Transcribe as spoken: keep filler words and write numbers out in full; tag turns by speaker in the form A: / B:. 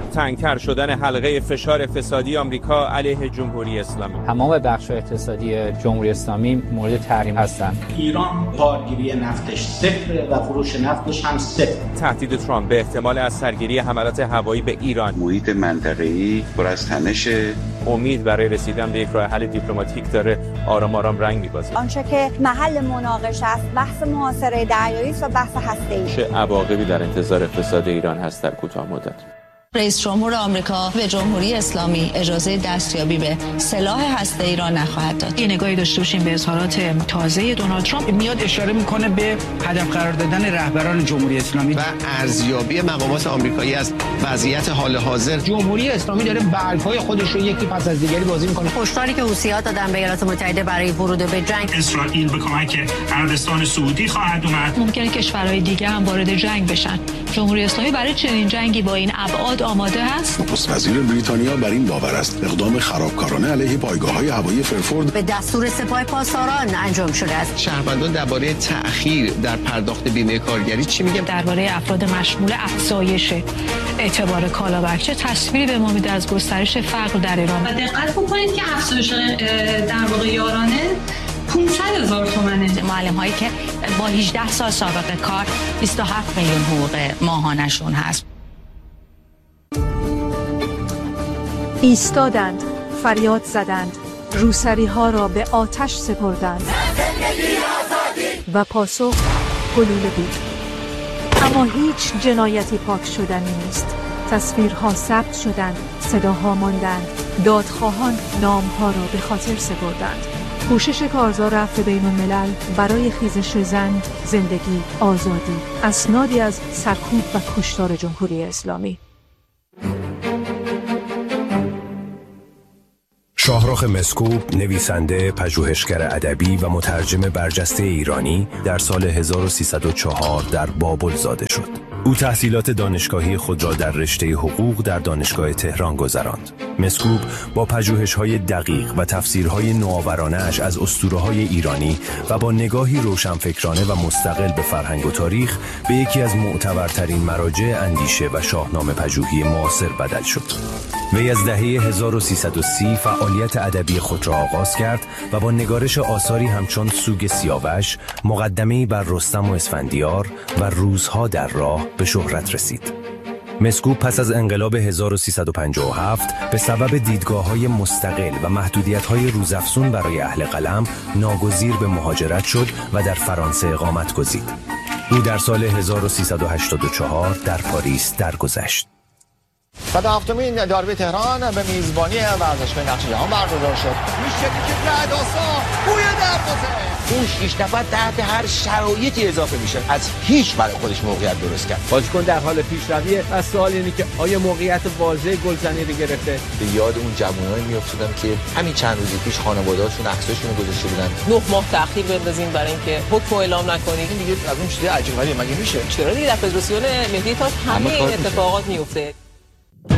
A: تنگتر شدن حلقه فشار فسادی آمریکا علیه جمهوری اسلامی.
B: تمام بخش اقتصادی جمهوری اسلامی مورد تحریم هستند.
C: ایران بارگیری نفتش صفر و فروش نفتش هم صفر.
A: تهدید ترامپ به احتمال از سرگیری حملات هوایی به ایران.
D: محیط منطقه‌ای پر از تنش.
A: امید برای رسیدن به یک راه حل دیپلماتیک داره آرام آرام رنگ می‌بازه.
E: آنچه که محل مناقشه است بحث محاصره دریایی و بحث هسته‌ای.
A: چه عواقبی در انتظار اقتصاد ایران هست در کوتاه مدت؟
F: رئیس جمهور آمریکا به جمهوری اسلامی اجازه دستیابی به سلاح هسته‌ای را نخواهد داد.
G: یه نگاهی داشته باشیم به اظهارات تازه دونالد ترامپ،
H: میاد اشاره میکنه به هدف قرار دادن رهبران جمهوری اسلامی
I: و ارزیابی مقامات آمریکایی از وضعیت حال حاضر.
H: جمهوری اسلامی داره برگ‌های خودش رو یکی پس از دیگری بازی میکنه.
J: هشداری که حوثی‌ها دادن به ایالات متحده برای ورود به جنگ.
K: اسرائیل به کمک عربستان سعودی خواهد اومد.
G: ممکنه کشورهای دیگه هم وارد جنگ بشن. جمهوری اسلامی برای چنین جنگی با این ابعاد آماده است.
L: نخست وزیر بریتانیا بر این باور است اقدام خرابکارانه علیه پایگاه‌های هوایی فرفورد
J: به دستور سپاه پاسداران انجام شده است.
I: شهروندان درباره تأخیر در پرداخت بیمه کارگری چی میگن؟
G: درباره افراد مشمول افزایش اعتبار کالابکچه تصویری به ما میده از گسترش فقر در ایران.
M: و دقت کنید که افزایش در واقع یارانه پانصد هزار تومانه.
F: معلم هایی که با هجده سال سابقه کار بیست و هفت میلیون حقوق ماهانشون هست.
N: ایستادند، فریاد زدند، روسری ها را به آتش سپردند و پاسخ گلوله بود. اما هیچ جنایتی پاک شدنی نیست. تصویرها ثبت شدند، صداها ماندند، دادخواهان نامها را به خاطر سپردند. کوشش کارزار عفو بین الملل برای خیزش زن، زندگی، آزادی، اسنادی از سرکوب و کشتار جمهوری اسلامی.
O: شاهرخ مسکوب، نویسنده، پژوهشگر ادبی و مترجم برجسته ایرانی، در سال هزار و سیصد و چهار در بابل زاده شد. او تحصیلات دانشگاهی خود را در رشته حقوق در دانشگاه تهران گذراند. مسکوب با پژوهش‌های دقیق و تفسیرهای نوآورانه‌اش از اسطوره‌های ایرانی و با نگاهی روشنفکرانه و مستقل به فرهنگ و تاریخ به یکی از معتبرترین مراجع اندیشه و شاهنامه پژوهی معاصر بدل شد. وی از دهه هزار و سیصد و سی فعالیت ادبی خود را آغاز کرد و با نگارش آثاری همچون سوگ سیاوش، مقدمه‌ای بر رستم و اسفندیار و روزها در راه به شهرت رسید. مسکوب پس از انقلاب هزار و سیصد و پنجاه و هفت به سبب دیدگاه‌های مستقل و محدودیت‌های روزافزون برای اهل قلم ناگزیر به مهاجرت شد و در فرانسه اقامت گزید. او در سال هزار و سیصد و هشتاد و چهار در پاریس درگذشت.
P: صد و هفتمین داربی تهران به میزبانی ورزشگاه نقش جهان برگزار شد. میشه که رعدآسا بوی دروازه.
Q: اون شش نفر تحت هر شرایطی اضافه میشه. از هیچ برای خودش موقعیت درست کرد.
A: بازیکن در حال پیشرویه و سوال اینه که آیا موقعیت واضح گلزنی رو گرفته؟
Q: به یاد اون جوانایی میافتادم که همین چند روز پیش خانواده‌هاشون عکساشون رو گذاشته بودن.
R: نه ماه تأخیر بندازین برای اینکه حکم اعلام نکنید.
Q: این دیگه از اون چیز عجیب غریبه مگه میشه؟
R: چرا دیگه در فدراسیون ملی تا همه این اتفاقات میفته؟